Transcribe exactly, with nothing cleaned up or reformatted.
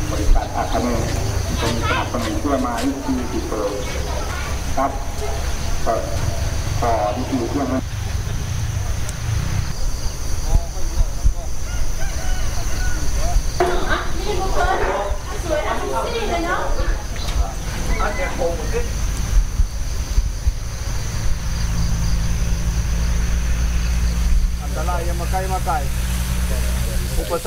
บริษัทอาคาเนเป็นสนับสนุนเพื่อมาวิธีติดเปิดครับเปิดต่อวิธีเพื่อให้อันตรายยังมาใกล้มาไกลอุปสรรค